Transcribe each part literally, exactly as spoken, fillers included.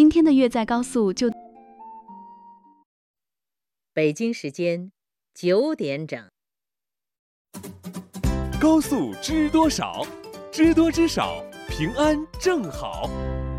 今天的粤在高速就。 北京时间九点整。 高速知多少？知多知少，平安正好。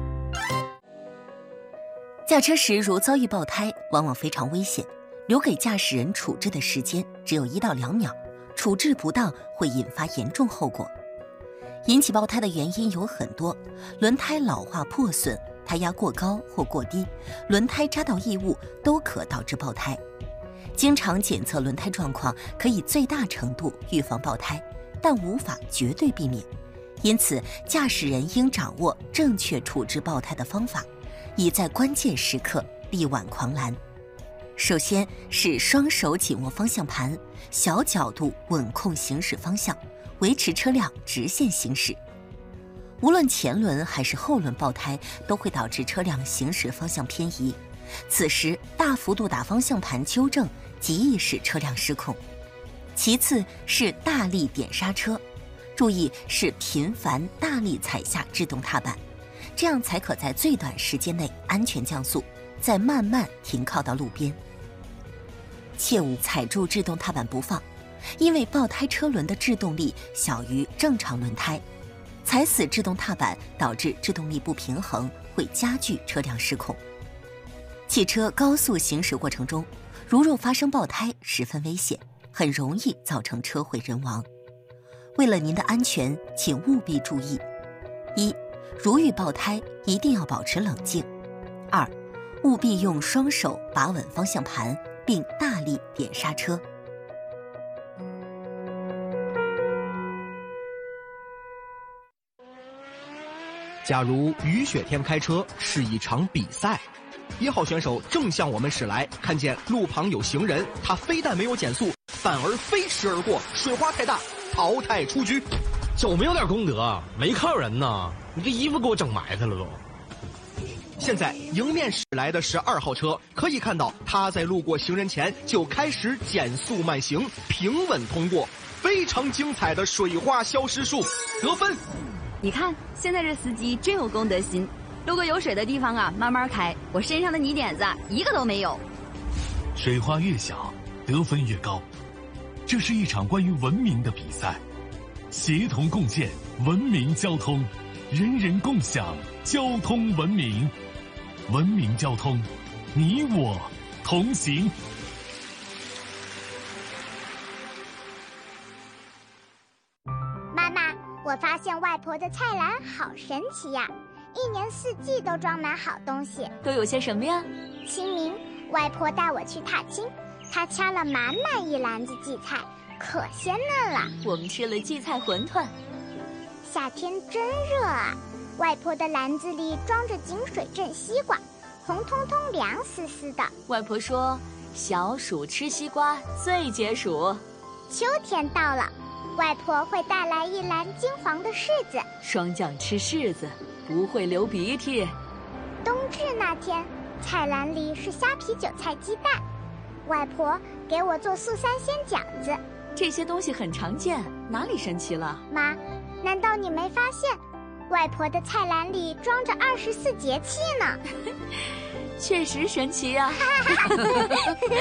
驾车时如遭遇爆胎，往往非常危险，留给驾驶人处置的时间只有一到两秒，处置不当会引发严重后果。引起爆胎的原因有很多，轮胎老化破损、胎压过高或过低、轮胎扎到异物都可导致爆胎。经常检测轮胎状况可以最大程度预防爆胎，但无法绝对避免。因此，驾驶人应掌握正确处置爆胎的方法，以在关键时刻力挽狂澜。首先是双手紧握方向盘，小角度稳控行驶方向，维持车辆直线行驶。无论前轮还是后轮爆胎，都会导致车辆行驶方向偏移。此时大幅度打方向盘纠正，极易使车辆失控。其次是大力点刹车，注意是频繁大力踩下制动踏板，这样才可在最短时间内安全降速，再慢慢停靠到路边。切勿踩住制动踏板不放，因为爆胎车轮的制动力小于正常轮胎，踩死制动踏板导致制动力不平衡，会加剧车辆失控。汽车高速行驶过程中，如若发生爆胎，十分危险，很容易造成车毁人亡。为了您的安全，请务必注意：一、如遇爆胎，一定要保持冷静；二、务必用双手把稳方向盘，并大力点刹车。 假如雨雪天开车是一场比赛，一号选手正向我们驶来，看见路旁有行人，他非但没有减速，反而飞驰而过，水花太大，淘汰出局。 就没有点功德，没看人呢，你这衣服给我整埋汰了都。 现在迎面驶来的是二号车，可以看到他在路过行人前就开始减速慢行，平稳通过，非常精彩的水花消失术，得分。 你看，现在这司机真有公德心，路过有水的地方啊，慢慢开。我身上的泥点子一个都没有。 水花越小，得分越高。这是一场关于文明的比赛，协同共建文明交通，人人共享交通文明。文明交通，你我同行。 妈妈，我发现外婆的菜篮好神奇呀，一年四季都装满好东西。 都有些什么呀？ 清明，外婆带我去踏青，她掐了满满一篮子荠菜，可鲜嫩了。 我们吃了荠菜馄饨。 夏天真热啊，外婆的篮子里装着井水镇西瓜，红彤彤凉丝丝的。 外婆说，小暑吃西瓜最解暑。 秋天到了，外婆会带来一篮金黄的柿子， 霜降吃柿子不会流鼻涕。 冬至那天，菜篮里是虾皮韭菜鸡蛋，外婆给我做素三鲜饺子。 这些东西很常见，哪里神奇了？ 妈，难道你没发现，外婆的菜篮里装着二十四节气呢？ 确实神奇呀、啊！